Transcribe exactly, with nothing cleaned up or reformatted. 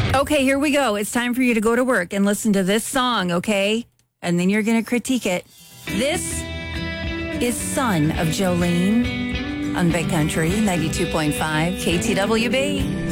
Okay, here we go. It's time for you to go to work and listen to this song, okay? And then you're going to critique it. This is Son of Jolene on Big Country ninety-two point five K T W B.